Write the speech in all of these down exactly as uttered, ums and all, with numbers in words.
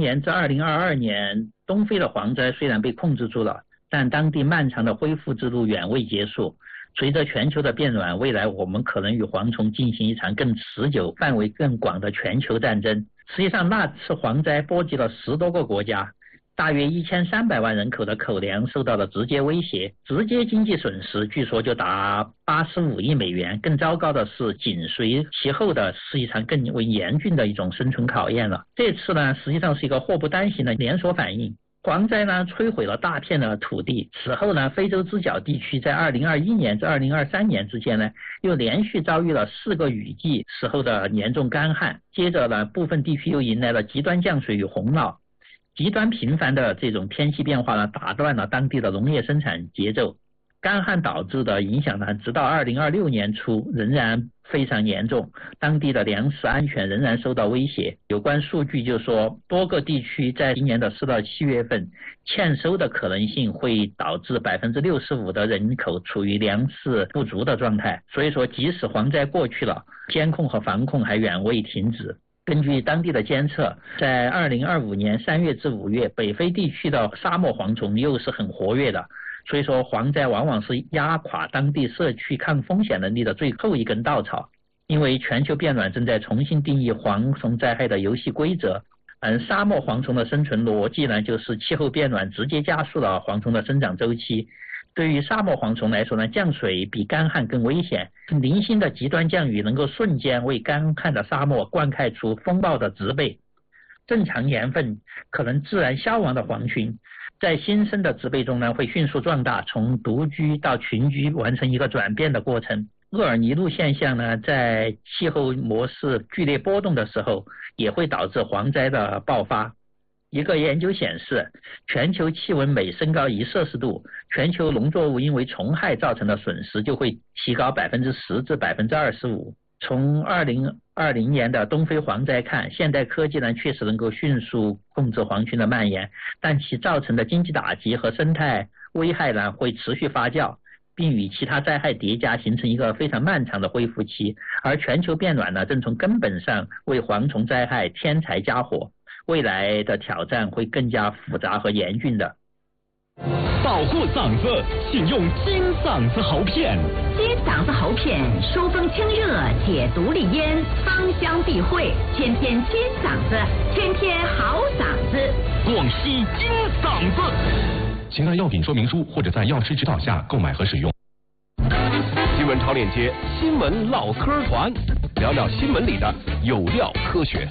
年至二零二二年，东非的蝗灾虽然被控制住了，但当地漫长的恢复之路远未结束。随着全球的变暖，未来我们可能与蝗虫进行一场更持久、范围更广的全球战争。实际上，那次蝗灾波及了十多个国家，大约一千三百万人口的口粮受到了直接威胁，直接经济损失据说就达八十五亿美元。更糟糕的是，紧随其后的是一场更为严峻的一种生存考验了。这次呢，实际上是一个祸不单行的连锁反应。蝗灾呢摧毁了大片的土地，此后呢，非洲之角地区在二零二一年至二零二三年之间呢，又连续遭遇了四个雨季时候的严重干旱，接着呢，部分地区又迎来了极端降水与洪涝，极端频繁的这种天气变化呢，打断了当地的农业生产节奏。干旱导致的影响呢，直到二零二六年初仍然非常严重，当地的粮食安全仍然受到威胁。有关数据就说，多个地区在今年的四到七月份欠收的可能性会导致百分之六十五的人口处于粮食不足的状态。所以说，即使蝗灾过去了，监控和防控还远未停止。根据当地的监测，在二零二五年三月至五月，北非地区的沙漠蝗虫又是很活跃的。所以说，蝗灾往往是压垮当地社区抗风险能力的最后一根稻草。因为全球变暖正在重新定义蝗虫灾害的游戏规则。而沙漠蝗虫的生存逻辑呢，就是气候变暖直接加速了蝗虫的生长周期。对于沙漠蝗虫来说呢，降水比干旱更危险。零星的极端降雨能够瞬间为干旱的沙漠灌溉出风暴的植被。正常年份可能自然消亡的蝗群，在新生的植被中呢，会迅速壮大，从独居到群居，完成一个转变的过程。厄尔尼路现象呢，在气候模式剧烈波动的时候，也会导致蝗灾的爆发。一个研究显示，全球气温每升高一摄氏度，全球农作物因为虫害造成的损失就会提高百分之十至百分之二十五。从二零二零年的东非蝗灾看，现代科技呢确实能够迅速控制蝗群的蔓延，但其造成的经济打击和生态危害呢会持续发酵，并与其他灾害叠加，形成一个非常漫长的恢复期。而全球变暖呢，正从根本上为蝗虫灾害添柴加火，未来的挑战会更加复杂和严峻的。 保护嗓子，请用金嗓子喉片。 金嗓子喉片疏风清热，解毒利咽，芳香避秽，天天金嗓子，天天好嗓子。 广西金嗓子。请看药品说明书或者在药师指导下购买和使用。新闻超链接，新闻唠嗑团，聊聊新闻里的有料科学。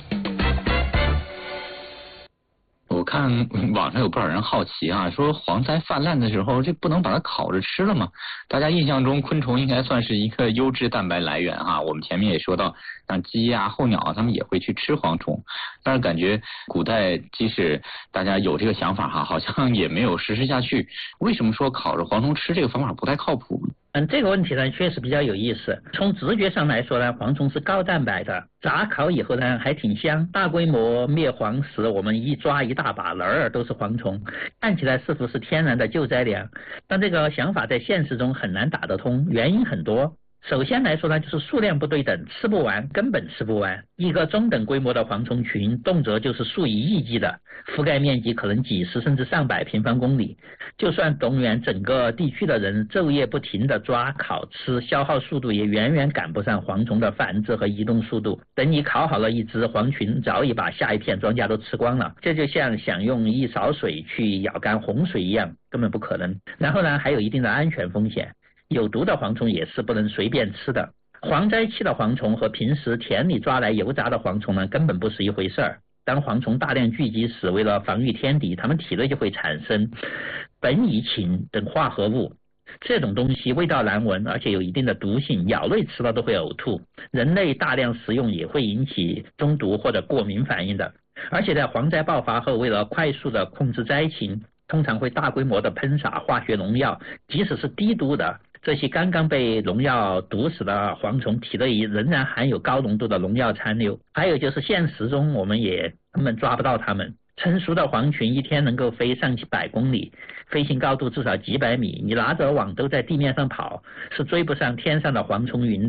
我看网上有不少人好奇啊，说蝗灾泛滥的时候，这不能把它烤着吃了吗？大家印象中昆虫应该算是一个优质蛋白来源哈。我们前面也说到，像鸡呀、候鸟啊，他们也会去吃蝗虫。但是感觉古代即使大家有这个想法哈，好像也没有实施下去。为什么说烤着蝗虫吃这个方法不太靠谱呢？ 嗯，这个问题呢确实比较有意思。从直觉上来说呢，蝗虫是高蛋白的，炸烤以后呢还挺香。大规模灭蝗时，我们一抓一大把，哪儿都是蝗虫，看起来似乎是天然的救灾粮。但这个想法在现实中很难打得通，原因很多。首先来说呢，就是数量不对等，吃不完，根本吃不完。一个中等规模的蝗虫群，动辄就是数以亿计的，覆盖面积可能几十甚至上百平方公里。就算动员整个地区的人昼夜不停地抓、烤、吃，消耗速度也远远赶不上蝗虫的繁殖和移动速度。等你烤好了一只，蝗群早已把下一片庄稼都吃光了。这就像想用一勺水去舀干洪水一样，根本不可能。然后呢，还有一定的安全风险。有毒的蝗虫也是不能随便吃的。蝗灾期的蝗虫和平时田里抓来油炸的蝗虫呢，根本不是一回事儿。当蝗虫大量聚集时，为了防御天敌，它们体内就会产生苯乙腈等化合物。这种东西味道难闻，而且有一定的毒性，鸟类吃了都会呕吐，人类大量食用也会引起中毒或者过敏反应的。而且在蝗灾爆发后，为了快速的控制灾情，通常会大规模的喷洒化学农药，即使是低毒的，这些刚刚被农药毒死的蝗虫体内仍然含有高浓度的农药残留。还有就是现实中我们也根本抓不到它们。成熟的蝗群一天能够飞上百公里，飞行高度至少几百米，你拿着网都在地面上跑，是追不上天上的蝗虫云的。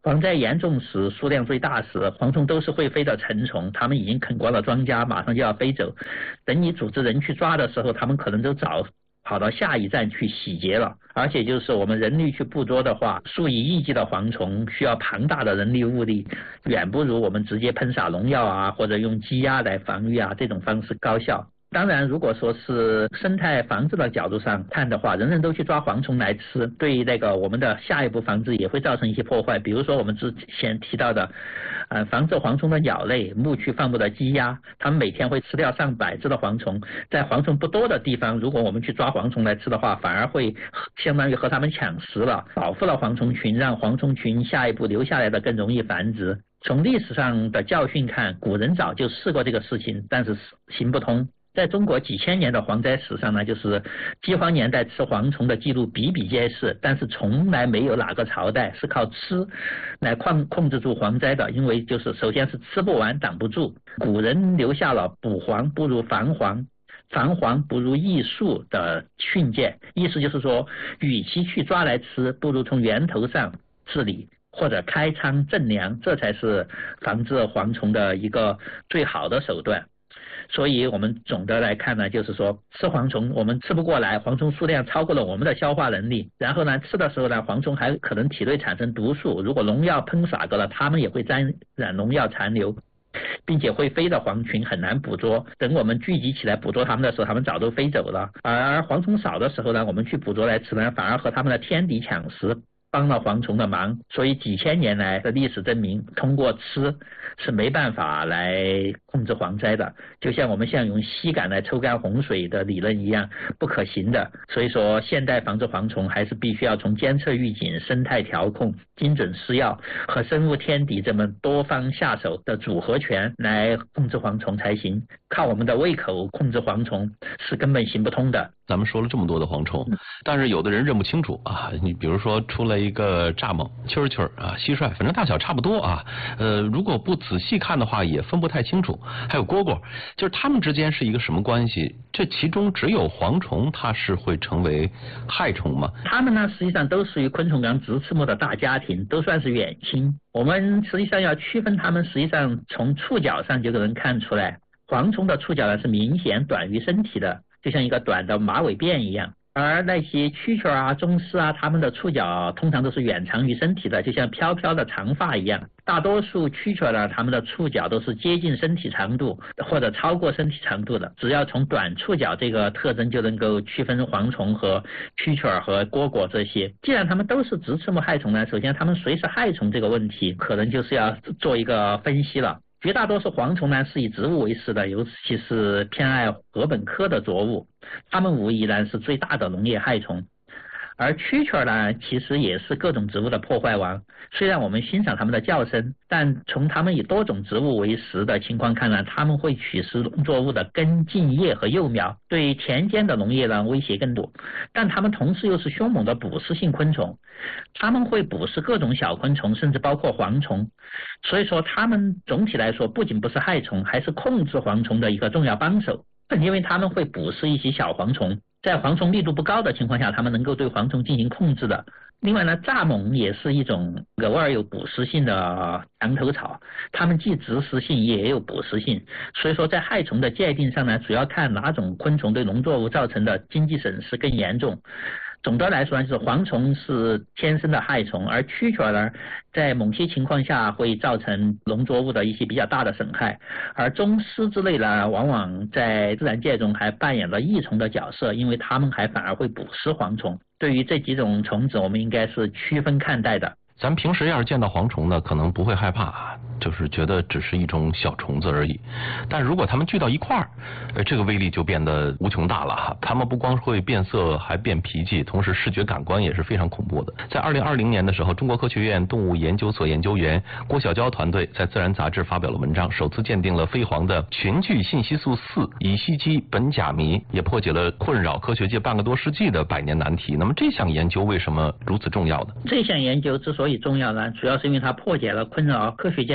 蝗灾严重时，数量最大时，蝗虫都是会飞的成虫，它们已经啃光了庄稼，马上就要飞走。等你组织人去抓的时候，它们可能都早跑到下一站去洗劫了。而且就是我们人力去捕捉的话，数以亿计的蝗虫需要庞大的人力物力，远不如我们直接喷洒农药啊，或者用鸡鸭来防御啊，这种方式高效。当然，如果说是生态防治的角度上看的话，人人都去抓蝗虫来吃，对那个我们的下一步防治也会造成一些破坏。比如说我们之前提到的，呃，防治蝗虫的鸟类，牧区放牧的鸡鸭，它们每天会吃掉上百只的蝗虫。在蝗虫不多的地方，如果我们去抓蝗虫来吃的话，反而会相当于和它们抢食了，保护了蝗虫群，让蝗虫群下一步留下来的更容易繁殖。从历史上的教训看，古人早就试过这个事情，但是行不通。在中国几千年的蝗灾史上呢，就是饥荒年代吃蝗虫的记录比比皆是，但是从来没有哪个朝代是靠吃来控控制住蝗灾的，因为就是首先是吃不完挡不住。古人留下了捕蝗不如防蝗，防蝗不如益树的训诫，意思就是说，与其去抓来吃，不如从源头上治理，或者开仓赈粮，这才是防治蝗虫的一个最好的手段。所以我们总的来看呢，就是说吃蝗虫我们吃不过来，蝗虫数量超过了我们的消化能力，然后呢吃的时候呢，蝗虫还可能体内产生毒素，如果农药喷洒过了，它们也会沾染农药残留，并且会飞的蝗群很难捕捉，等我们聚集起来捕捉它们的时候，它们早都飞走了。而蝗虫少的时候呢，我们去捕捉来吃呢，反而和它们的天敌抢食，帮了蝗虫的忙。所以几千年来的历史证明，通过吃是没办法来控制蝗灾的，就像我们像用吸杆来抽干洪水的理论一样，不可行的。所以说现代防治蝗虫还是必须要从监测预警、生态调控、精准施药和生物天敌这么多方下手的组合拳来控制蝗虫才行，靠我们的胃口控制蝗虫是根本行不通的。 咱们说了这么多的蝗虫，但是有的人认不清楚啊。你比如说出来一个蚱蜢、蛐蛐啊、蟋蟀，反正大小差不多啊。呃，如果不仔细看的话，也分不太清楚。还有蝈蝈，就是它们之间是一个什么关系？这其中只有蝗虫它是会成为害虫吗？ 它们呢，实际上都属于昆虫纲直翅目的大家庭，都算是远亲。我们实际上要区分它们，实际上从触角上就能看出来，蝗虫的触角呢是明显短于身体的，就像一个短的马尾辫一样，而那些蛐蛐啊、螽斯啊，它们的触角通常都是远长于身体的，就像飘飘的长发一样。大多数蛐蛐呢，它们的触角都是接近身体长度或者超过身体长度的。只要从短触角这个特征就能够区分蝗虫和蛐蛐和蝈蝈这些。既然它们都是直翅目害虫呢，首先它们谁是害虫这个问题，可能就是要做一个分析了。绝大多数蝗虫呢是以植物为食的，尤其是偏爱禾本科的作物，它们无疑然是最大的农业害虫。而蛐蛐呢，其实也是各种植物的破坏王。虽然我们欣赏它们的叫声，但从它们以多种植物为食的情况看呢，它们会取食农作物的根、茎、叶和幼苗，对田间的农业呢威胁更多。但它们同时又是凶猛的捕食性昆虫，它们会捕食各种小昆虫，甚至包括蝗虫。所以说，它们总体来说不仅不是害虫，还是控制蝗虫的一个重要帮手，因为它们会捕食一些小蝗虫。在蝗虫密度不高的情况下，它们能够对蝗虫进行控制的。另外呢，蚱蜢也是一种偶尔有捕食性的墙头草，它们既植食性也有捕食性。所以说在害虫的界定上呢，主要看哪种昆虫对农作物造成的经济损失更严重。总的来说呢，就是蝗虫是天生的害虫，而蛐蛐呢，在某些情况下会造成农作物的一些比较大的损害，而螽斯之类呢，往往在自然界中还扮演了益虫的角色，因为它们还反而会捕食蝗虫。对于这几种虫子，我们应该是区分看待的。 咱们平时要是见到蝗虫呢，可能不会害怕，就是觉得只是一种小虫子而已。但如果它们聚到一块儿，呃，这个威力就变得无穷大了哈。它们不光会变色，还变脾气，同时视觉感官也是非常恐怖的。在二零二零年的时候，中国科学院动物研究所研究员郭晓娇团队在《自然》杂志发表了文章，首次鉴定了飞蝗的群聚信息素四乙烯基苯甲醚，也破解了困扰科学界半个多世纪的百年难题。那么这项研究为什么如此重要呢？ 这项研究之所以重要呢，主要是因为它破解了困扰科学界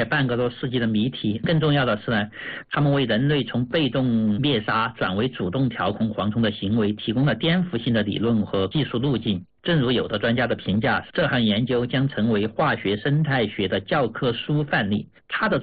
半个多世纪的谜题。更重要的是呢，他们为人类从被动灭杀转为主动调控蝗虫的行为提供了颠覆性的理论和技术路径。正如有的专家的评价，这项研究将成为化学生态学的教科书范例。它的